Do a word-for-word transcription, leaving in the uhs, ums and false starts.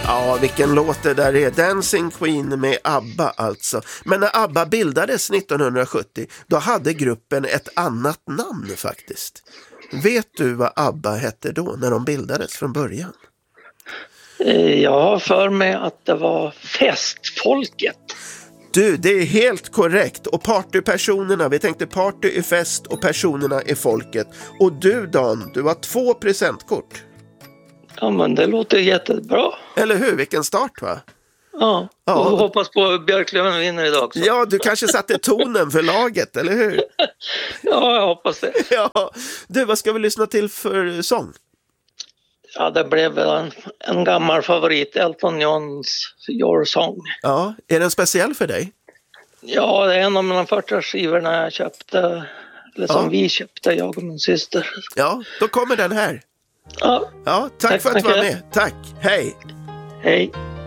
Ja, vilken låt det där är. Dancing Queen med ABBA alltså. Men när ABBA bildades nittonhundrasjuttio, då hade gruppen ett annat namn faktiskt. Vet du vad ABBA hette då när de bildades från början? Jag har för mig att det var festfolket. Du, det är helt korrekt. Och partypersonerna, vi tänkte party är fest och personerna är folket. Och du Dan, du har två presentkort. Ja, men det låter jättebra. Eller hur? Vilken start, va? Ja, Ja. och hoppas på Björklöven vinner idag också. Ja, du kanske satte tonen för laget, eller hur? Ja, jag hoppas det. Ja. Du, vad ska vi lyssna till för sång? Ja, det blev väl en, en gammal favorit, Elton Johns Your Song. Ja, är den speciell för dig? Ja, det är en av mina första skivorna jag köpte, eller som Ja. vi köpte, jag och min syster. Ja, då kommer den här. Ja, Ja, tack, Tack för att du så var mycket. med. Tack, hej. hej.